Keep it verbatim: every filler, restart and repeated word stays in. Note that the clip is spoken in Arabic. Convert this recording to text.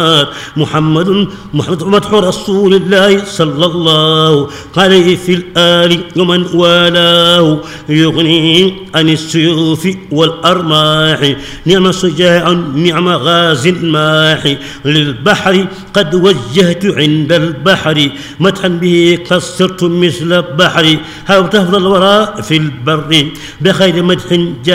محمد محمد مدح رسول الله صلى الله عليه في الآل ومن والاه يغني عن السيوف والأرماح نعم شجاع نعم غاز ماح للبحر قد وجهت عند البحر مدحا به قصرت مثل البحر حاولت تفضل الوراء في البر بخير مدح